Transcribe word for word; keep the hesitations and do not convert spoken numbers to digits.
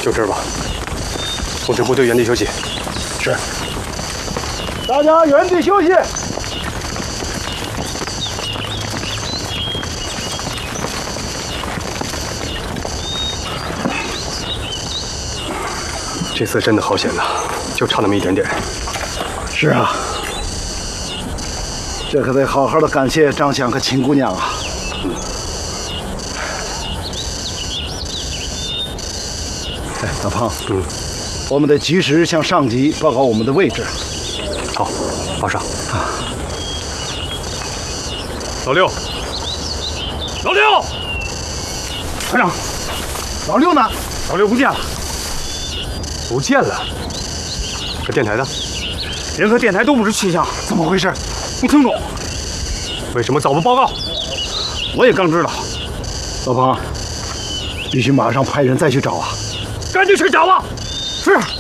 就这儿吧。通知部队原地休息。 是。大家原地休息。 这次真的好险呐，就差那么一点点。 是啊，这可得好好的感谢张强和秦姑娘啊。嗯。哎，大胖，嗯，我们得及时向上级报告我们的位置。 好，报上。啊。老六，老六， 团长，老六呢？ 老六不见了。 不见了，这电台呢？ 人和电台都不知去向，怎么回事？不清楚。 为什么早不报告？ 我也刚知道。老庞，必须马上派人再去找啊！ 赶紧去找啊！ 是。